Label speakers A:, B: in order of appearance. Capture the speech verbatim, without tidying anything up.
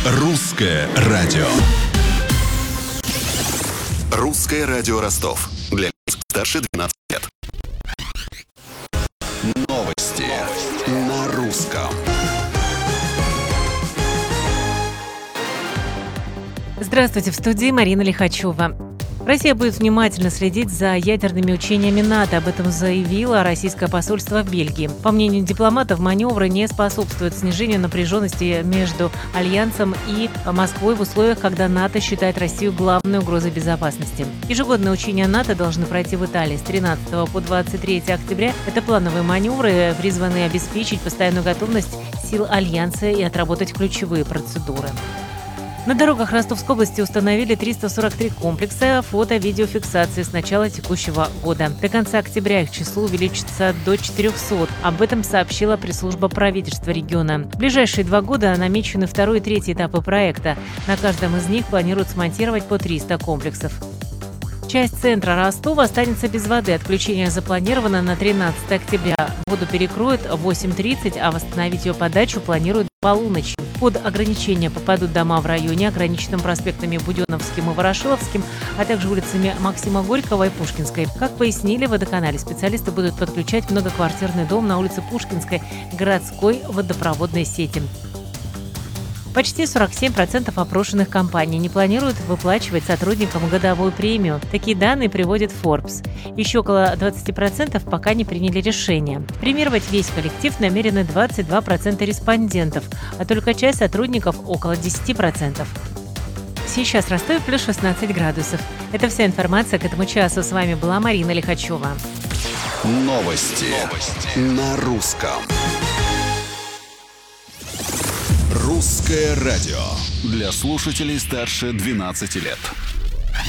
A: Русское радио. Русское радио Ростов. Для лиц старше двенадцати лет. Новости на русском.
B: Здравствуйте, в студии Марина Лихачева. Россия будет внимательно следить за ядерными учениями НАТО. Об этом заявило российское посольство в Бельгии. По мнению дипломатов, маневры не способствуют снижению напряженности между Альянсом и Москвой в условиях, когда НАТО считает Россию главной угрозой безопасности. Ежегодные учения НАТО должны пройти в Италии с тринадцатого по двадцать третье октября. Это плановые маневры, призванные обеспечить постоянную готовность сил Альянса и отработать ключевые процедуры. На дорогах Ростовской области установили триста сорок три комплекса фото-видеофиксации с начала текущего года. До конца октября их число увеличится до четырехсот. Об этом сообщила пресс-служба правительства региона. В ближайшие два года намечены второй и третий этапы проекта. На каждом из них планируют смонтировать по триста комплексов. Часть центра Ростова останется без воды. Отключение запланировано на тринадцатое октября. Воду перекроют в восемь тридцать, а восстановить ее подачу планируют до полуночи. Под ограничения попадут дома в районе, ограниченным проспектами Буденновским и Ворошиловским, а также улицами Максима Горького и Пушкинской. Как пояснили в водоканале, специалисты будут подключать многоквартирный дом на улице Пушкинской к городской водопроводной сети. Почти сорок семь процентов опрошенных компаний не планируют выплачивать сотрудникам годовую премию. Такие данные приводит Forbes. Еще около двадцать процентов пока не приняли решение. Премировать весь коллектив намерены двадцать два процента респондентов, а только часть сотрудников – около десять процентов. Сейчас в Ростове плюс шестнадцать градусов. Это вся информация к этому часу. С вами была Марина Лихачева.
A: Новости, Новости. на русском. Русское радио для слушателей старше двенадцати лет.